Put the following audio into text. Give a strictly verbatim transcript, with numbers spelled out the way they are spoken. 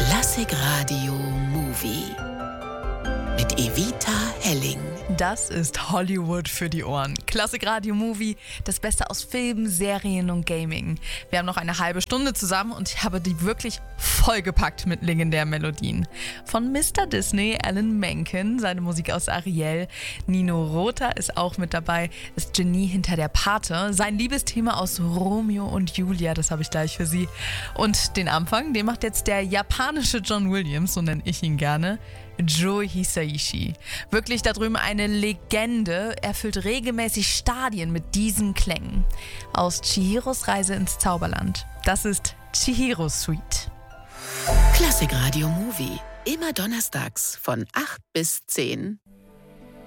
Klassikradio Movie mit Evita Helling. Das ist Hollywood für die Ohren. Klassikradio Movie, das Beste aus Filmen, Serien und Gaming. Wir haben noch eine halbe Stunde zusammen und ich habe die wirklich vollgepackt mit legendären Melodien. Von Mister Disney, Alan Menken, seine Musik aus Ariel. Nino Rota ist auch mit dabei, das Genie hinter der Pate. Sein Liebesthema aus Romeo und Julia, das habe ich gleich für Sie. Und den Anfang, den macht jetzt der japanische John Williams, so nenne ich ihn gerne. Joe Hisaishi. Wirklich da drüben eine Legende. Er füllt regelmäßig Stadien mit diesen Klängen. Aus Chihiros Reise ins Zauberland. Das ist Chihiros Suite. Klassikradio Movie. Immer donnerstags von acht bis zehn